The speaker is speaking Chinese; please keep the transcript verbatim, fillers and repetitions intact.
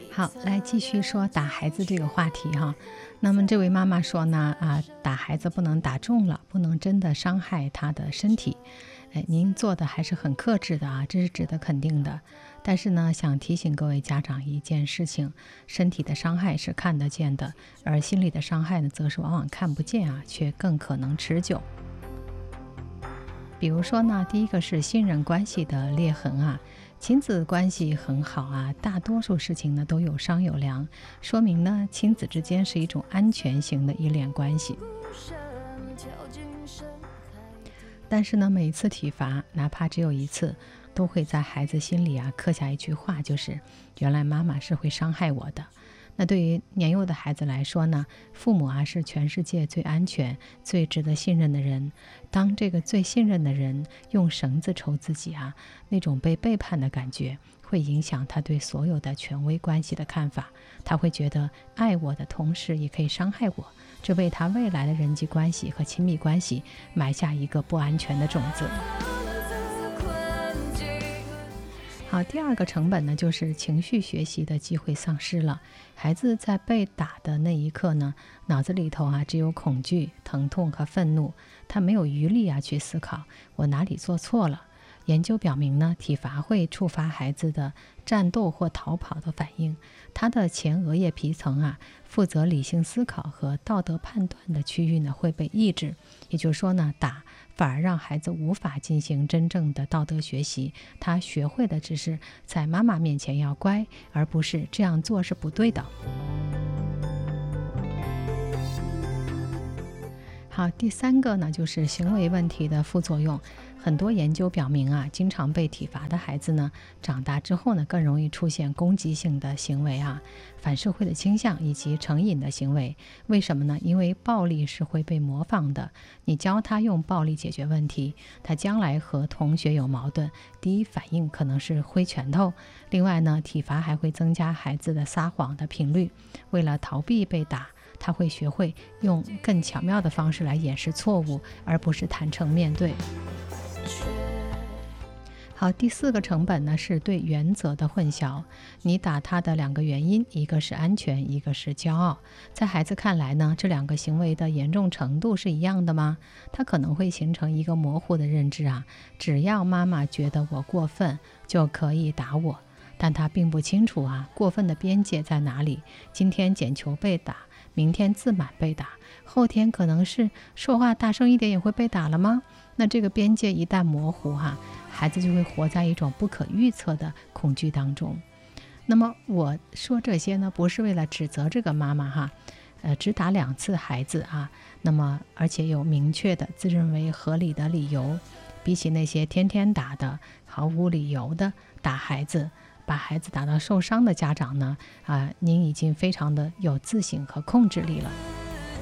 好，来继续说打孩子这个话题哈。那么这位妈妈说呢，啊，打孩子不能打中了，不能真的伤害他的身体。哎，您做的还是很克制的啊，这是值得肯定的。但是呢，想提醒各位家长一件事情：身体的伤害是看得见的，而心理的伤害呢，则是往往看不见啊，却更可能持久。比如说呢，第一个是信任关系的裂痕啊，亲子关系很好啊，大多数事情呢都有商有量，说明呢亲子之间是一种安全型的依恋关系。但是呢，每一次体罚，哪怕只有一次，都会在孩子心里啊刻下一句话，就是原来妈妈是会伤害我的。那对于年幼的孩子来说呢，父母啊是全世界最安全、最值得信任的人。当这个最信任的人用绳子抽自己啊，那种被背叛的感觉，会影响他对所有的权威关系的看法。他会觉得爱我的同时也可以伤害我，这为他未来的人际关系和亲密关系埋下一个不安全的种子。好，第二个成本呢，就是情绪学习的机会丧失了。孩子在被打的那一刻呢，脑子里头啊只有恐惧、疼痛和愤怒，他没有余力啊去思考我哪里做错了。研究表明呢，体罚会触发孩子的战斗或逃跑的反应，他的前额叶皮层啊，负责理性思考和道德判断的区域呢会被抑制。也就是说呢，打反而让孩子无法进行真正的道德学习，他学会的只是在妈妈面前要乖，而不是这样做是不对的。好，第三个呢，就是行为问题的副作用。很多研究表明啊，经常被体罚的孩子呢，长大之后呢，更容易出现攻击性的行为啊、反社会的倾向以及成瘾的行为。为什么呢？因为暴力是会被模仿的。你教他用暴力解决问题，他将来和同学有矛盾，第一反应可能是挥拳头。另外呢，体罚还会增加孩子的撒谎的频率。为了逃避被打，他会学会用更巧妙的方式来掩饰错误，而不是坦诚面对。好，第四个成本呢，是对原则的混淆。你打他的两个原因，一个是安全，一个是骄傲。在孩子看来呢，这两个行为的严重程度是一样的吗？他可能会形成一个模糊的认知啊，只要妈妈觉得我过分，就可以打我。但他并不清楚啊，过分的边界在哪里。今天捡球被打，明天自满被打，后天可能是说话大声一点也会被打了吗？那这个边界一旦模糊哈、啊，孩子就会活在一种不可预测的恐惧当中。那么我说这些呢，不是为了指责这个妈妈哈，呃，只打两次孩子啊，那么而且有明确的自认为合理的理由，比起那些天天打的毫无理由的打孩子，把孩子打到受伤的家长呢，啊、呃，您已经非常的有自省和控制力了。